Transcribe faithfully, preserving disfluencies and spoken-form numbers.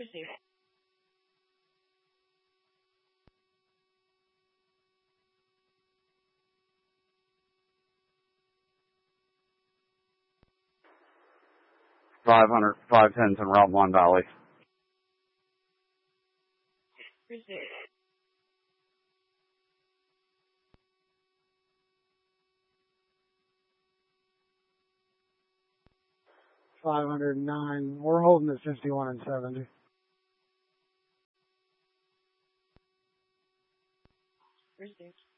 Receive. five hundred, five tens in Route one Valley. Receive. five hundred nine. We're holding at fifty-one and seventy. Receive.